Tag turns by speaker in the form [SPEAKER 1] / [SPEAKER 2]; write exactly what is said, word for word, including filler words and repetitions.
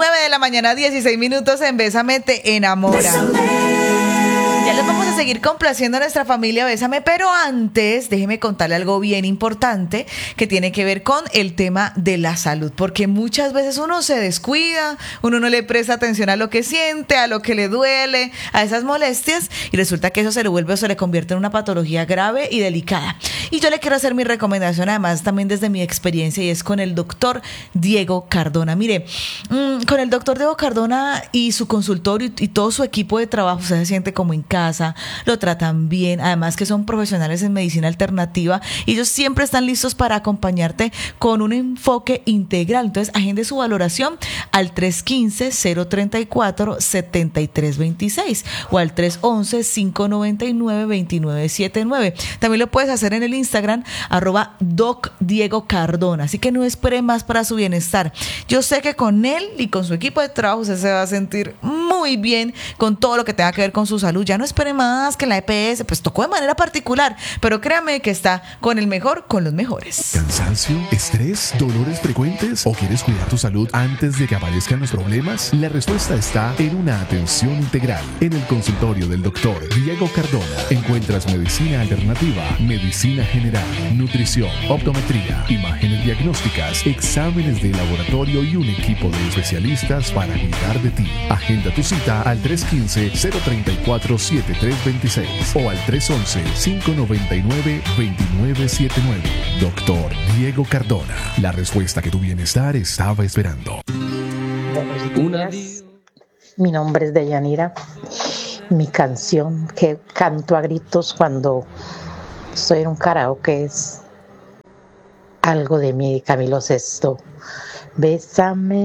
[SPEAKER 1] nueve de la mañana, dieciséis minutos en Bésame te enamora. Ya les vamos a seguir complaciendo a nuestra familia Bésame, pero antes déjeme contarle algo bien importante que tiene que ver con el tema de la salud, porque muchas veces uno se descuida, uno no le presta atención a lo que siente, a lo que le duele, a esas molestias, y resulta que eso se le vuelve o se le convierte en una patología grave y delicada. Y yo le quiero hacer mi recomendación, además también desde mi experiencia, y es con el doctor Diego Cardona. Mire, mmm, con el doctor Diego Cardona y su consultorio y, y todo su equipo de trabajo, usted se siente como en casa, lo tratan bien, además que son profesionales en medicina alternativa y ellos siempre están listos para acompañarte con un enfoque integral. Entonces, agende su valoración al tres uno cinco, cero tres cuatro, siete tres dos seis o al tres uno uno, cinco nueve nueve, dos nueve siete nueve. También lo puedes hacer en el Instagram, arroba Doc Diego Cardona. Así que no espere más para su bienestar. Yo sé que con él y con su equipo de trabajo usted se va a sentir muy bien con todo lo que tenga que ver con su salud. Ya no espere más que la E P S, pues tocó de manera particular, pero créame que está con el mejor, con los mejores.
[SPEAKER 2] ¿Cansancio? ¿Estrés? ¿Dolores frecuentes? ¿O quieres cuidar tu salud antes de que aparezcan los problemas? La respuesta está en una atención integral. En el consultorio del doctor Diego Cardona encuentras medicina alternativa, medicina general, nutrición, optometría, imágenes diagnósticas, exámenes de laboratorio y un equipo de especialistas para cuidar de ti. Agenda tu cita al tres uno cinco, cero tres cuatro, siete tres dos seis o al tres uno uno, cinco nueve nueve, dos nueve siete nueve. Doctor Diego Cardona, la respuesta que tu bienestar estaba esperando.
[SPEAKER 3] Buenos días. Mi nombre es Deyanira. Mi canción que canto a gritos cuando estoy en un karaoke es algo de mi Camilo Sesto. Bésame.